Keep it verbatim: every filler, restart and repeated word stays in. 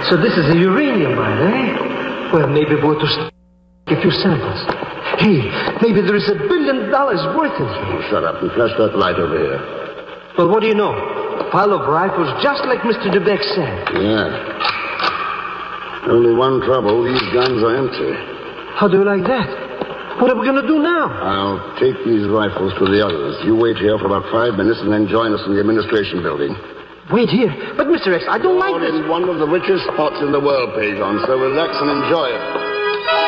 So this is a uranium mine, eh? Well, maybe we're to get few samples. Hey, maybe there is a billion dollars worth in here. Oh, shut up and flash that light over here. Well, what do you know? A pile of rifles, just like Mister DeBeck said. Yeah. Only one trouble. These guns are empty. How do you like that? What are we going to do now? I'll take these rifles to the others. You wait here for about five minutes and then join us in the administration building. Wait here. But, Mister X, I don't like You're this. in one of the richest spots in the world, Pajon, so relax and enjoy it.